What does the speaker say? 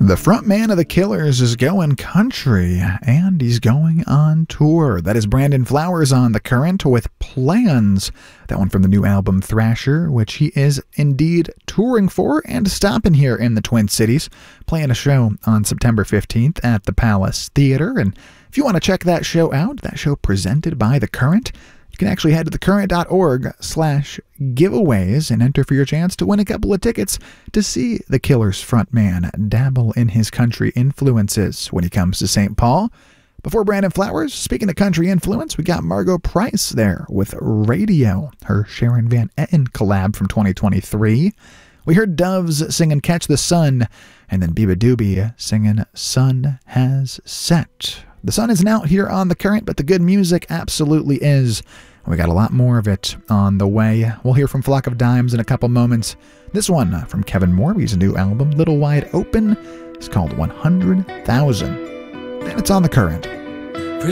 The frontman of the Killers is going country, and he's going on tour. That is Brandon Flowers on The Current with Plans. That one from the new album Thrasher, which he is indeed touring for and stopping here in the Twin Cities, playing a show on September 15th at the Palace Theater. And if you want to check that show out, that show presented by The Current, you can actually head to thecurrent.org/giveaways and enter for your chance to win a couple of tickets to see the Killers frontman dabble in his country influences when he comes to St. Paul. Before Brandon Flowers, speaking of country influence, we got Margo Price there with Radio, her Sharon Van Etten collab from 2023. We heard Doves singing Catch the Sun, and then Biba Doobie singing Sun Has Set. The sun isn't out here on The Current, but the good music absolutely is. We got a lot more of it on the way. We'll hear from Flock of Dimes in a couple moments. This one from Kevin Morby's new album, Little Wide Open, is called 100,000. And it's on The Current.